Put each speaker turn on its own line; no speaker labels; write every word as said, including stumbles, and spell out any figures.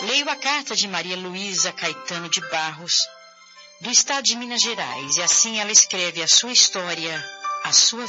Leio a carta de Maria Luísa Caetano de Barros, do estado de Minas Gerais, e assim ela escreve a sua história, a sua